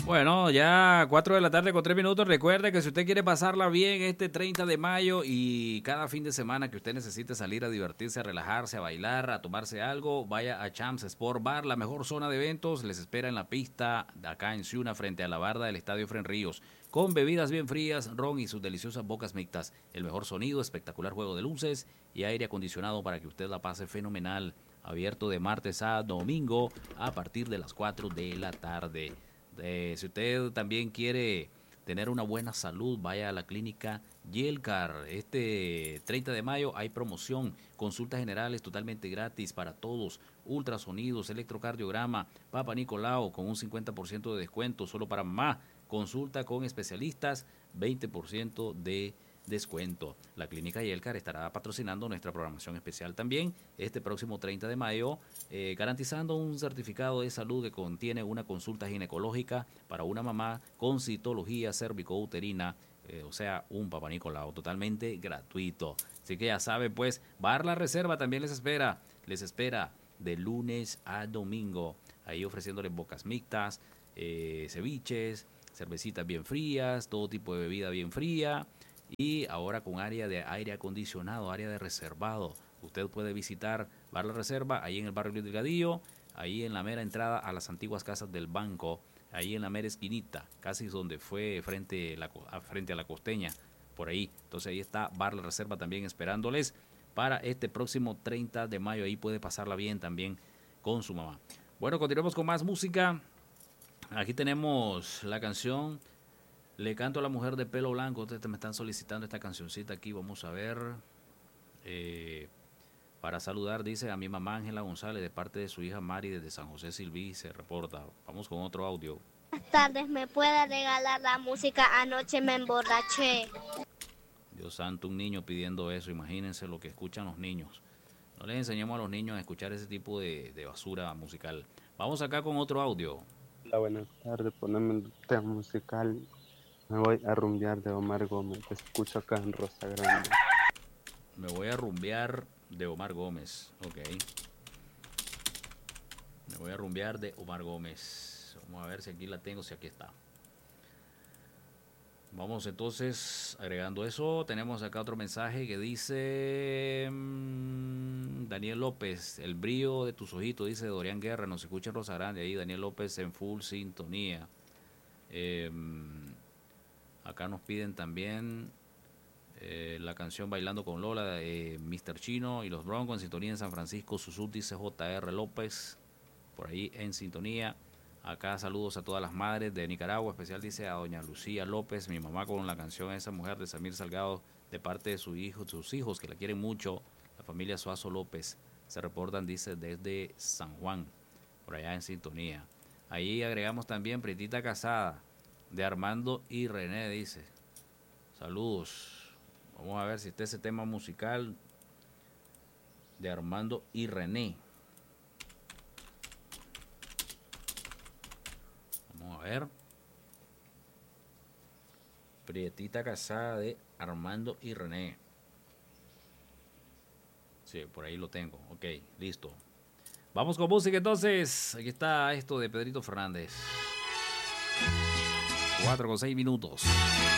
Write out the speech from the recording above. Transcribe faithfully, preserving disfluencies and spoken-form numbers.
Bueno, ya cuatro de la tarde con tres minutos. Recuerde que si usted quiere pasarla bien este treinta de mayo y cada fin de semana que usted necesite salir a divertirse, a relajarse, a bailar, a tomarse algo, vaya a Champs Sport Bar, la mejor zona de eventos. Les espera en la pista de acá en Ciuna, frente a la barda del Estadio Fren Ríos, con bebidas bien frías, ron y sus deliciosas bocas mixtas. El mejor sonido, espectacular juego de luces y aire acondicionado para que usted la pase fenomenal. Abierto de martes a domingo a partir de las cuatro de la tarde. Eh, si usted también quiere tener una buena salud, vaya a la clínica Yelcar. Este treinta de mayo hay promoción, consultas generales totalmente gratis para todos, ultrasonidos, electrocardiograma, Papa Nicolau con un cincuenta por ciento de descuento solo para mamá, consulta con especialistas, veinte por ciento de descuento. La clínica Yelcar estará patrocinando nuestra programación especial también este próximo treinta de mayo, eh, garantizando un certificado de salud que contiene una consulta ginecológica para una mamá con citología cervicouterina, eh, o sea, un Papá Nicolau totalmente gratuito. Así que ya sabe, pues, Bar La Reserva también les espera, les espera de lunes a domingo, ahí ofreciéndoles bocas mixtas, eh, ceviches, cervecitas bien frías, todo tipo de bebida bien fría. Y ahora con área de aire acondicionado, área de reservado. Usted puede visitar Bar La Reserva, ahí en el barrio Luis Delgadillo, ahí en la mera entrada a las antiguas casas del banco, ahí en la mera esquinita, casi donde fue frente, la, frente a la costeña, por ahí. Entonces ahí está Bar La Reserva también esperándoles para este próximo treinta de mayo. Ahí puede pasarla bien también con su mamá. Bueno, continuamos con más música. Aquí tenemos la canción Le canto a la mujer de pelo blanco. Ustedes me están solicitando esta cancioncita aquí. Vamos a ver. Eh, para saludar, dice a mi mamá Ángela González, de parte de su hija Mari, desde San José Silví, se reporta. Vamos con otro audio. Buenas tardes, ¿me puede regalar la música Anoche me emborraché? Dios santo, un niño pidiendo eso. Imagínense lo que escuchan los niños. No les enseñamos a los niños a escuchar ese tipo de, de basura musical. Vamos acá con otro audio. Hola, buenas tardes. Poneme un tema musical. Me voy a rumbear de Omar Gómez. Te escucho acá en Rosa Grande. Me voy a rumbear de Omar Gómez. Ok. Me voy a rumbear de Omar Gómez. Vamos a ver si aquí la tengo, si aquí está. Vamos entonces agregando eso. Tenemos acá otro mensaje que dice mmm, Daniel López, el brillo de tus ojitos, dice Dorian Guerra. Nos escucha en Rosa Grande. Ahí Daniel López en full sintonía. Eh, acá nos piden también eh, la canción Bailando con Lola de eh, mister Chino y los Broncos en sintonía en San Francisco. Susur dice J R López, por ahí en sintonía. Acá saludos a todas las madres de Nicaragua, especial dice a doña Lucía López, mi mamá con la canción Esa Mujer de Samir Salgado, de parte de su hijo, sus hijos que la quieren mucho, la familia Suazo López, se reportan, dice, desde San Juan, por allá en sintonía. Ahí agregamos también Pretita Casada, de Armando y René, dice. Saludos. Vamos a ver si está ese tema musical de Armando y René. Vamos a ver. Prietita Casada de Armando y René. Sí, por ahí lo tengo. Ok, listo. Vamos con música entonces. Aquí está esto de Pedrito Fernández. Cuatro con seis minutos.